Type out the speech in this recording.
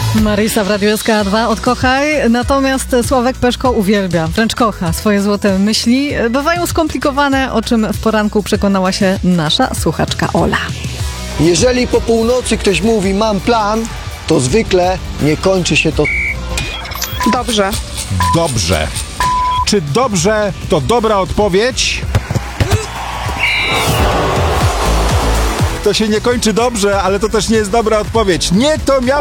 Marysa w Radiu SK2 odkochaj, natomiast Sławek Peszko uwielbia, wręcz kocha swoje złote myśli. Bywają skomplikowane, o czym w poranku przekonała się nasza słuchaczka Ola. Jeżeli po północy ktoś mówi mam plan, to zwykle nie kończy się to Dobrze. Dobrze. Czy dobrze to dobra odpowiedź? To się nie kończy dobrze, ale to też nie jest dobra odpowiedź. Nie to miał